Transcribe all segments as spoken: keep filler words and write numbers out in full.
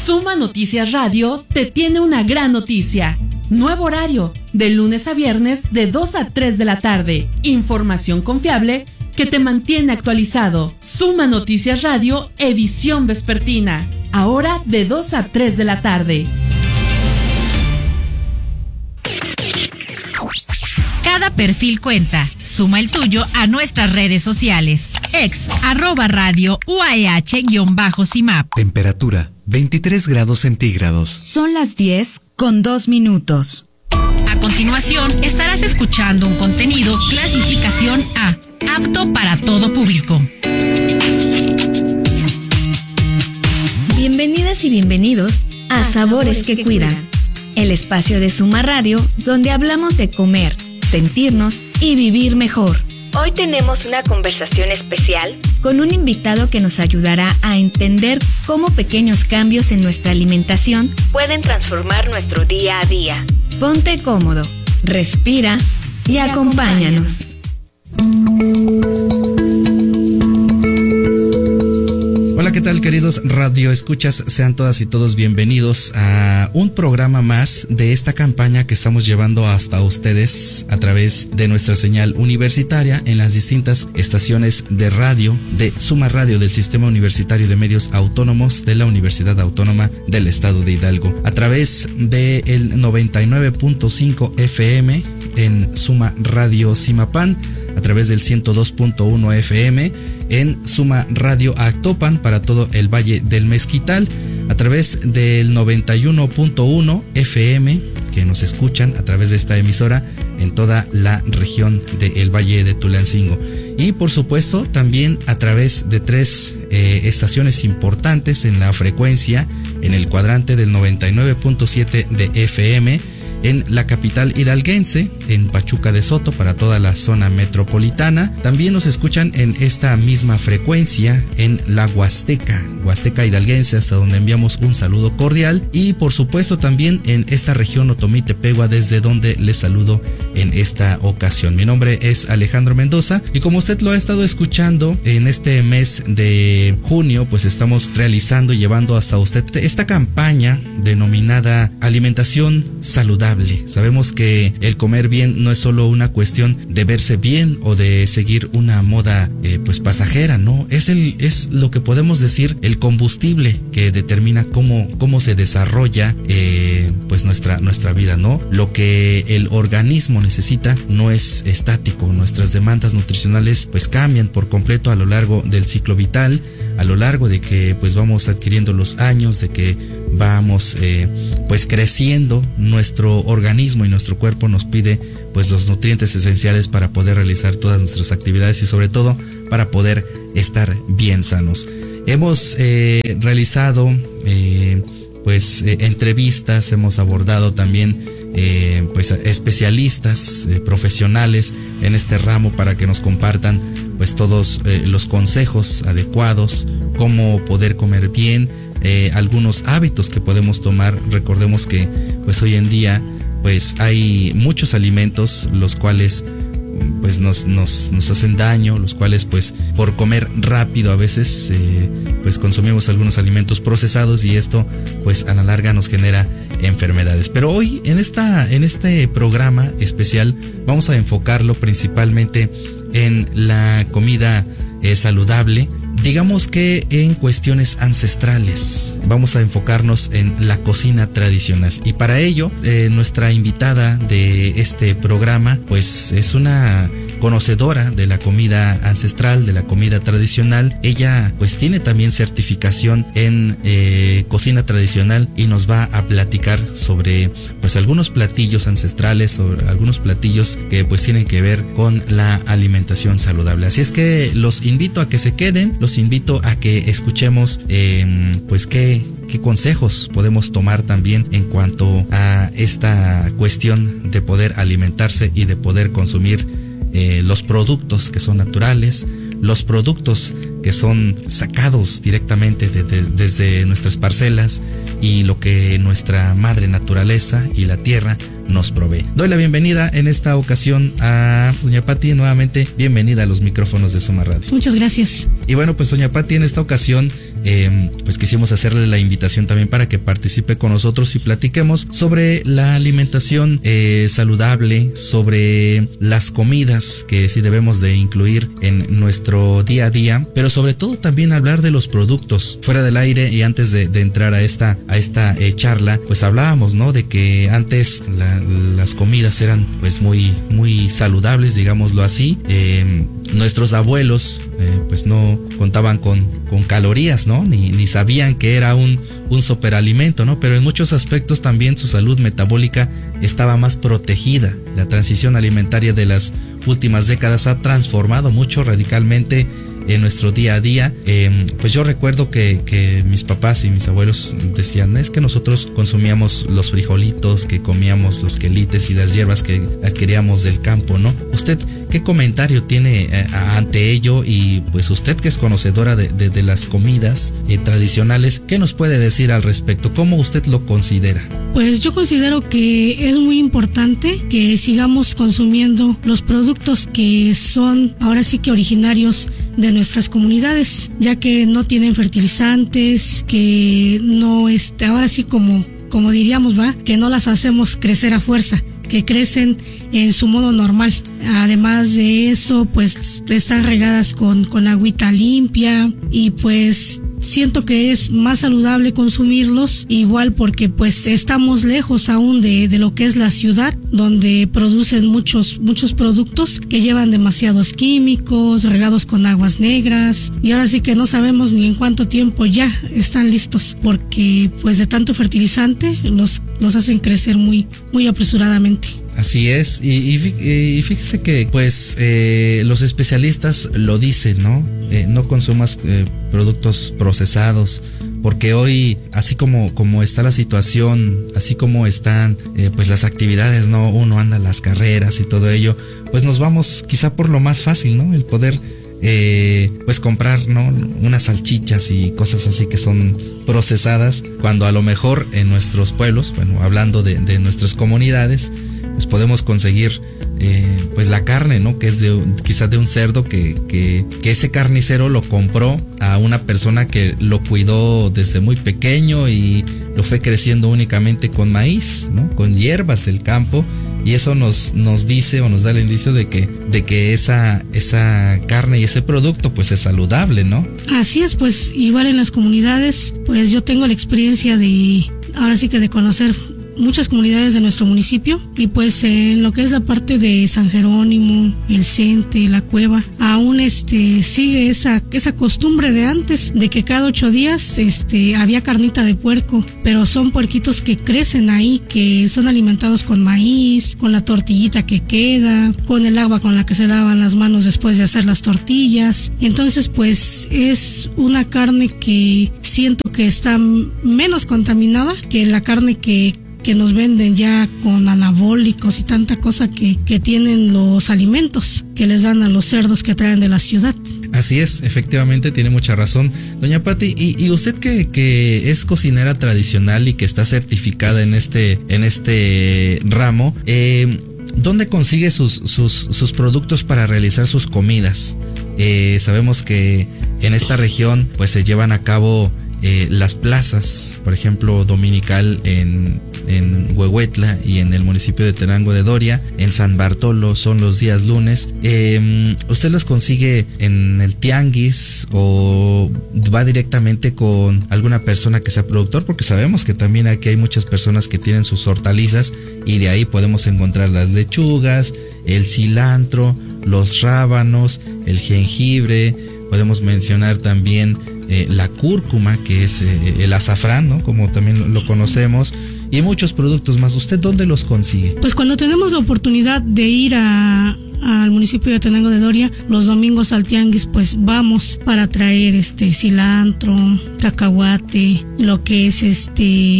Suma Noticias Radio te tiene una gran noticia. Nuevo horario, de lunes a viernes de dos a tres de la tarde. Información confiable que te mantiene actualizado. Suma Noticias Radio, edición vespertina. Ahora de dos a tres de la tarde. Cada perfil cuenta. Suma el tuyo a nuestras redes sociales. Ex, arroba radio, U A E H-CIMAP. Temperatura, veintitrés grados centígrados. Son las diez con dos minutos. A continuación, estarás escuchando un contenido clasificación A, apto para todo público. Bienvenidas y bienvenidos a Sabores que Cuidan, el espacio de Suma Radio donde hablamos de comer, sentirnos y vivir mejor. Hoy tenemos una conversación especial con un invitado que nos ayudará a entender cómo pequeños cambios en nuestra alimentación pueden transformar nuestro día a día. Ponte cómodo, respira y acompáñanos. Hola, ¿qué tal, queridos radio escuchas? Sean todas y todos bienvenidos a un programa más de esta campaña que estamos llevando hasta ustedes a través de nuestra señal universitaria en las distintas estaciones de radio de Suma Radio del Sistema Universitario de Medios Autónomos de la Universidad Autónoma del Estado de Hidalgo, a través del noventa y nueve punto cinco F M en Suma Radio Zimapán, a través del ciento dos punto uno F M en Suma Radio Actopan para todo el Valle del Mezquital, a través del noventa y uno punto uno F M que nos escuchan a través de esta emisora en toda la región del Valle de Tulancingo, y por supuesto también a través de tres eh, estaciones importantes en la frecuencia en el cuadrante del noventa y nueve punto siete de F M en la capital hidalguense, en Pachuca de Soto, para toda la zona metropolitana. También nos escuchan en esta misma frecuencia en la Huasteca, Huasteca hidalguense, hasta donde enviamos un saludo cordial, y por supuesto también en esta región Otomí-Tepehua, desde donde les saludo en esta ocasión. Mi nombre es Alejandro Mendoza, y como usted lo ha estado escuchando en este mes de junio, pues estamos realizando y llevando hasta usted esta campaña denominada Alimentación Saludable. Sabemos que el comer bien no es solo una cuestión de verse bien o de seguir una moda eh, pues pasajera, no, es el es lo que podemos decir el combustible que determina cómo cómo se desarrolla eh, pues nuestra nuestra vida, ¿no? Lo que el organismo necesita no es estático, nuestras demandas nutricionales pues cambian por completo a lo largo del ciclo vital, a lo largo de que pues vamos adquiriendo los años, de que vamos eh, pues creciendo, nuestro organismo y nuestro cuerpo nos pide pues los nutrientes esenciales para poder realizar todas nuestras actividades y sobre todo para poder estar bien sanos. Hemos eh, realizado eh, pues eh, entrevistas, hemos abordado también eh, pues especialistas eh, profesionales en este ramo para que nos compartan pues todos eh, los consejos adecuados, cómo poder comer bien, eh, algunos hábitos que podemos tomar. Recordemos que pues hoy en día pues hay muchos alimentos los cuales pues nos, nos, nos hacen daño, los cuales pues por comer rápido a veces eh, pues consumimos algunos alimentos procesados, y esto pues a la larga nos genera enfermedades. Pero hoy en esta en este programa especial vamos a enfocarlo principalmente en la comida eh, saludable, digamos que en cuestiones ancestrales. Vamos a enfocarnos en la cocina tradicional, y para ello eh, nuestra invitada de este programa pues es una conocedora de la comida ancestral, de la comida tradicional. Ella pues tiene también certificación en eh, cocina tradicional y nos va a platicar sobre pues algunos platillos ancestrales, sobre algunos platillos que pues tienen que ver con la alimentación saludable. Así es que los invito a que se queden, los invito a que escuchemos eh, pues qué qué consejos podemos tomar también en cuanto a esta cuestión de poder alimentarse y de poder consumir eh, los productos que son naturales, los productos que son sacados directamente de, de, desde nuestras parcelas, y lo que nuestra madre naturaleza y la tierra nos provee. Doy la bienvenida en esta ocasión a doña Pati, nuevamente bienvenida a los micrófonos de Suma Radio. Muchas gracias. Y bueno, pues doña Pati, en esta ocasión eh, pues quisimos hacerle la invitación también para que participe con nosotros y platiquemos sobre la alimentación eh, saludable, sobre las comidas que sí debemos de incluir en nuestro día a día, pero sobre todo también hablar de los productos. Fuera del aire y antes de, de entrar a esta, a esta eh, charla, pues hablábamos, ¿no? De que antes la, las comidas eran pues muy, muy saludables, digámoslo así. Eh, nuestros abuelos eh, pues no contaban con, con calorías, ¿no? Ni, ni sabían que era un, un superalimento, ¿no? Pero en muchos aspectos también su salud metabólica estaba más protegida. La transición alimentaria de las últimas décadas ha transformado mucho radicalmente en nuestro día a día. Eh, pues yo recuerdo que, que mis papás y mis abuelos decían, es que nosotros consumíamos los frijolitos, que comíamos los quelites y las hierbas que adquiríamos del campo, ¿no? ¿Usted qué comentario tiene eh, ante ello? Y pues usted, que es conocedora de, de, de las comidas eh, tradicionales, ¿qué nos puede decir al respecto? ¿Cómo usted lo considera? Pues yo considero que es muy importante que sigamos consumiendo los productos que son ahora sí que originarios de nuestras comunidades, ya que no tienen fertilizantes, que no este, ahora sí como, como diríamos, va, que no las hacemos crecer a fuerza, que crecen en su modo normal. Además de eso, pues están regadas con, con agüita limpia y pues siento que es más saludable consumirlos, igual porque pues estamos lejos aún de, de lo que es la ciudad, donde producen muchos, muchos productos que llevan demasiados químicos, regados con aguas negras, y ahora sí que no sabemos ni en cuánto tiempo ya están listos, porque pues de tanto fertilizante los, los hacen crecer muy, muy apresuradamente. Así es, y, y, y fíjese que pues eh, los especialistas lo dicen, ¿no? Eh, no consumas eh, productos procesados, porque hoy, así como, como está la situación, así como están eh, pues las actividades, ¿no? Uno anda a las carreras y todo ello, pues nos vamos quizá por lo más fácil, ¿no? El poder eh, pues comprar, ¿no? Unas salchichas y cosas así que son procesadas, cuando a lo mejor en nuestros pueblos, bueno, hablando de, de nuestras comunidades, pues podemos conseguir eh, pues la carne, ¿no? Que es de quizás de un cerdo que, que, que ese carnicero lo compró a una persona que lo cuidó desde muy pequeño y lo fue creciendo únicamente con maíz, ¿no? Con hierbas del campo, y eso nos, nos dice o nos da el indicio de que, de que esa, esa carne y ese producto pues es saludable, ¿no? Así es, pues igual en las comunidades, pues yo tengo la experiencia de, ahora sí que de conocer muchas comunidades de nuestro municipio, y pues en lo que es la parte de San Jerónimo, el Cente, la Cueva, aún este sigue esa esa costumbre de antes, de que cada ocho días este había carnita de puerco, pero son puerquitos que crecen ahí, que son alimentados con maíz, con la tortillita que queda, con el agua con la que se lavan las manos después de hacer las tortillas. Entonces pues es una carne que siento que está menos contaminada que la carne que que nos venden ya con anabólicos y tanta cosa que, que tienen los alimentos que les dan a los cerdos que traen de la ciudad. Así es, efectivamente tiene mucha razón doña Pati. Y, y usted que, que es cocinera tradicional y que está certificada en este, en este ramo, eh, ¿dónde consigue sus, sus, sus productos para realizar sus comidas? Eh, sabemos que en esta región pues se llevan a cabo eh, las plazas, por ejemplo, dominical en en Huehuetla y en el municipio de Tenango de Doria. En San Bartolo son los días lunes. Eh, ¿Usted las consigue en el tianguis o va directamente con alguna persona que sea productor? Porque sabemos que también aquí hay muchas personas que tienen sus hortalizas y de ahí podemos encontrar las lechugas, el cilantro, los rábanos, el jengibre. Podemos mencionar también eh, la cúrcuma, que es eh, el azafrán, ¿no? Como también lo, lo conocemos, y muchos productos más. ¿Usted dónde los consigue? Pues cuando tenemos la oportunidad de ir a al municipio de Tenango de Doria, los domingos al tianguis, pues vamos para traer este cilantro, cacahuate, lo que es este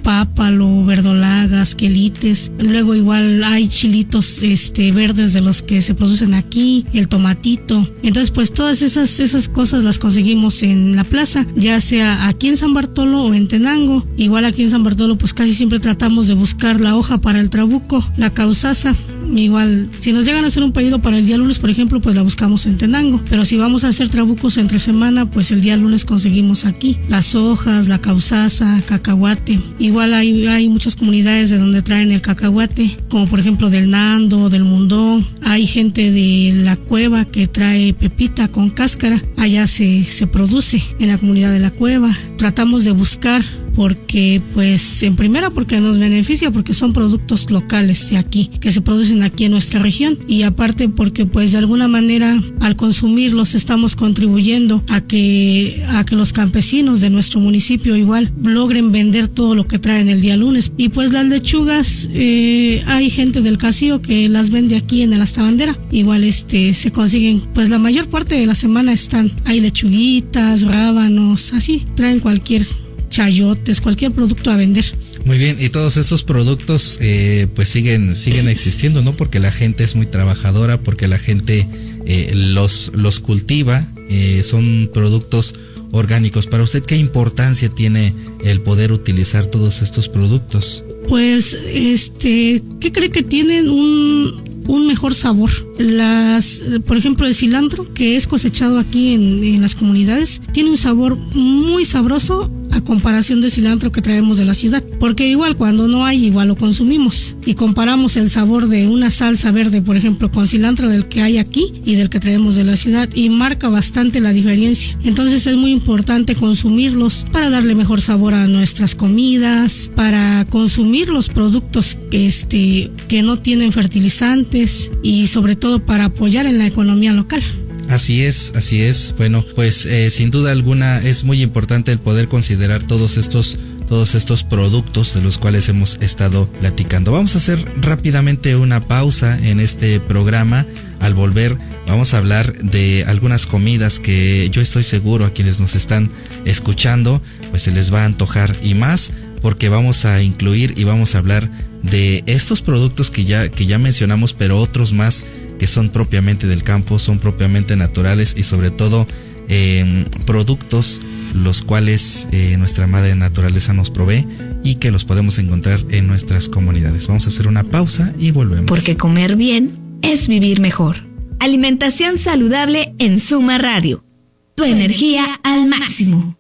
pápalo, verdolagas, quelites. Luego igual hay chilitos este verdes de los que se producen aquí, el tomatito. Entonces pues todas esas esas cosas las conseguimos en la plaza, ya sea aquí en San Bartolo o en Tenango. Igual aquí en San Bartolo pues casi siempre tratamos de buscar la hoja para el trabuco, la causaza. Igual si nos llegan a hacer un pedido para el día lunes, por ejemplo, pues la buscamos en Tenango. Pero si vamos a hacer trabucos entre semana, pues el día lunes conseguimos aquí las hojas, la causaza, cacahuate. Igual hay, hay muchas comunidades de donde traen el cacahuate, como por ejemplo del Nando, del Mundón. Hay gente de la Cueva que trae pepita con cáscara. Allá se, se produce en la comunidad de la Cueva. Tratamos de buscar porque pues en primera porque nos beneficia, porque son productos locales de aquí, que se producen aquí en nuestra región, y aparte porque pues de alguna manera al consumirlos estamos contribuyendo a que a que los campesinos de nuestro municipio igual logren vender todo lo que traen el día lunes. Y pues las lechugas, eh, hay gente del Casillo que las vende aquí en el Astabandera. Igual este se consiguen, pues la mayor parte de la semana están, hay lechuguitas, rábanos, así, traen cualquier chayotes, cualquier producto a vender. Muy bien, y todos estos productos eh, pues siguen siguen existiendo, ¿no? Porque la gente es muy trabajadora, porque la gente eh, los, los cultiva, eh, son productos orgánicos. Para usted, ¿qué importancia tiene el poder utilizar todos estos productos? Pues, este, ¿qué cree que tienen un... un mejor sabor? Las, por ejemplo, el cilantro que es cosechado aquí en, en las comunidades tiene un sabor muy sabroso a comparación del cilantro que traemos de la ciudad, porque igual cuando no hay, igual lo consumimos y comparamos el sabor de una salsa verde, por ejemplo, con cilantro del que hay aquí y del que traemos de la ciudad, y marca bastante la diferencia. Entonces es muy importante consumirlos para darle mejor sabor a nuestras comidas, para consumir los productos que, este, que no tienen fertilizantes, y sobre todo para apoyar en la economía local. Así es, así es. Bueno, pues eh, sin duda alguna es muy importante el poder considerar todos estos todos estos productos de los cuales hemos estado platicando. Vamos a hacer rápidamente una pausa en este programa. Al volver vamos a hablar de algunas comidas que yo estoy seguro a quienes nos están escuchando pues se les va a antojar, y más porque vamos a incluir y vamos a hablar de estos productos que ya, que ya mencionamos, pero otros más que son propiamente del campo, son propiamente naturales, y sobre todo eh, productos los cuales eh, nuestra madre naturaleza nos provee y que los podemos encontrar en nuestras comunidades. Vamos a hacer una pausa y volvemos. Porque comer bien es vivir mejor. Alimentación saludable en Suma Radio. Tu energía al máximo.